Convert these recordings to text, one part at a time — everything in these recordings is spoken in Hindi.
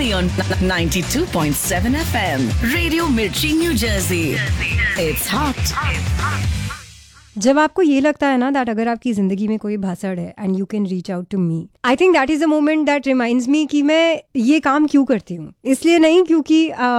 only on 92.7 FM. Radio Mirchi, New Jersey. It's hot. जब आपको ये लगता है ना दैट अगर आपकी जिंदगी में कोई भासड़ है and you can reach out to me, I think that is a moment that reminds me कि मैं ये काम क्यों करती हूँ. इसलिए नहीं क्योंकि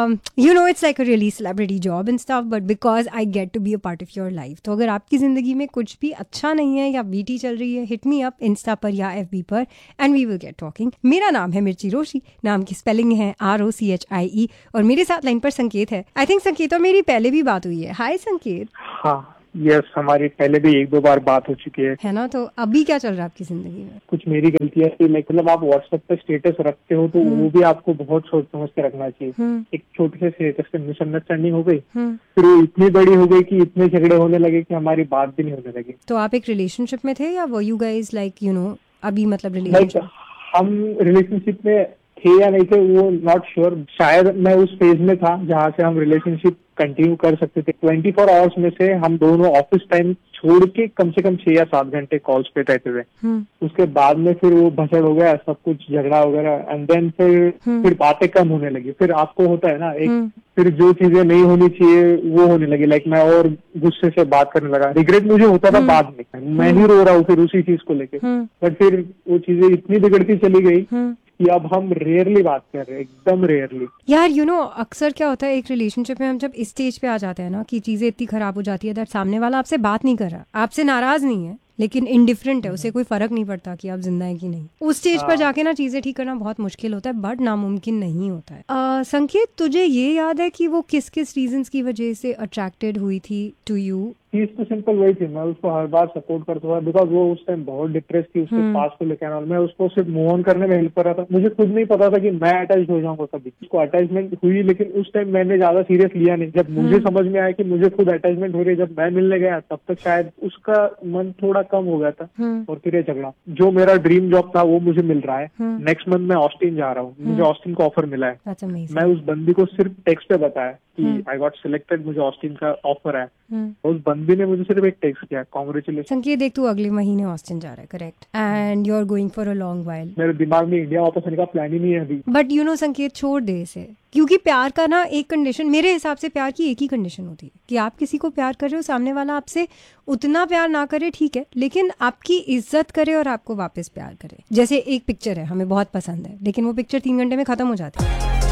you know it's like a really celebrity job and stuff, but because I get to be a part of your life. तो अगर आपकी जिंदगी में कुछ भी अच्छा नहीं है या बीटी चल रही है, हिट मी अप इंस्टा पर या FB पर and we will get talking. मेरा नाम है मिर्ची रोशी, नाम की स्पेलिंग है ROCHIE और मेरे साथ लाइन पर संकेत है. आई थिंक संकेत और मेरी पहले भी बात हुई है. हाय संकेत. हाँ यस, हमारी पहले भी 1-2 बार बात हो चुकी है ना. तो अभी क्या चल रहा है आपकी जिंदगी में? कुछ मेरी गलतियां थी, मतलब आप व्हाट्सएप पे स्टेटस रखते हो तो वो भी आपको बहुत सोच समझ के रखना चाहिए. एक छोटे से स्टेटस पे मिसअंडरस्टैंडिंग हो गई, फिर वो इतनी बड़ी हो गई कि इतने झगड़े होने लगे कि हमारी बात भी नहीं होने लगी. तो आप एक रिलेशनशिप में थे या were you guys like you know अभी मतलब रिलेशनशिप? हम रिलेशनशिप में थे या नहीं थे वो नॉट श्योर. शायद मैं उस फेज में था जहाँ से हम रिलेशनशिप कंटिन्यू कर सकते थे. 24 आवर्स में से हम दोनों ऑफिस टाइम छोड़ के कम से कम 6 या 7 घंटे कॉल्स पे रहते थे. उसके बाद में फिर वो भसड़ हो गया, सब कुछ झगड़ा वगैरह, एंड देन फिर बातें कम होने लगी. फिर आपको होता है ना एक, फिर जो चीजें नहीं होनी चाहिए वो होने लगी. लाइक मैं और गुस्से से बात करने लगा. रिग्रेट मुझे होता था बाद में, मैं ही रो रहा हूँ फिर उसी चीज को लेके. बट फिर वो चीजें इतनी बिगड़ती चली गई कि अब हम रेयरली बात कर रहे हैं, एकदम रेयरली. यार यू नो अक्सर क्या होता है एक रिलेशनशिप में, हम जब इस स्टेज पे आ जाते हैं ना कि चीजें इतनी खराब हो जाती है दैट सामने वाला आपसे बात नहीं कर रहा, आपसे नाराज नहीं है लेकिन इनडिफरेंट है, उसे कोई फर्क नहीं पड़ता कि आप जिंदा है कि नहीं. उस स्टेज पर जाके ना चीजें ठीक करना बहुत मुश्किल होता है बट नामुमकिन नहीं होता है. संकेत, तुझे ये याद है कि वो किस किस रीजंस की वजह से अट्रैक्टेड हुई थी टू यू? चीज तो सिंपल वही थी, मैं उसको हर बार सपोर्ट करता था बिकॉज वो उस टाइम बहुत डिप्रेस थी उसके पास को लेकर. और मैं उसको सिर्फ मूव ऑन करने में हेल्प कर रहा था. मुझे खुद नहीं पता था कि मैं अटैच हो जाऊंगा कभी. उसको अटैचमेंट हुई लेकिन उस टाइम मैंने ज्यादा सीरियस लिया नहीं. जब मुझे समझ में आया कि मुझे खुद अटैचमेंट हो रही है, जब मैं मिलने गया तब तक शायद उसका मन थोड़ा कम हो गया था. और फिर ये झगड़ा. जो मेरा ड्रीम जॉब था वो मुझे मिल रहा है. नेक्स्ट मंथ मैं ऑस्टिन जा रहा हूँ, मुझे ऑस्टिन का ऑफर मिला है. मैं उस बंदी को सिर्फ टेक्स्ट पे बताया कि आई गॉट सिलेक्टेड, मुझे ऑस्टिन का ऑफर है. उस बंदी ने मुझे सिर्फ एक टेक्स्ट किया, कांग्रेचुलेशन. संकेत देख, तू अगले महीने ऑस्टिन जा रहा है, correct? And you are going for a long while. मेरे दिमाग में इंडिया वापस आने का प्लान ही नहीं है अभी. बट यू नो संकेत, छोड़ दे इसे, क्योंकि प्यार का ना एक कंडीशन, मेरे हिसाब से प्यार की एक ही कंडीशन होती है कि आप किसी को प्यार कर रहे हो, सामने वाला आपसे उतना प्यार ना करे ठीक है, लेकिन आपकी इज्जत करे और आपको वापस प्यार करे. जैसे एक पिक्चर है हमें बहुत पसंद है लेकिन वो पिक्चर 3 घंटे में खत्म हो जाती है.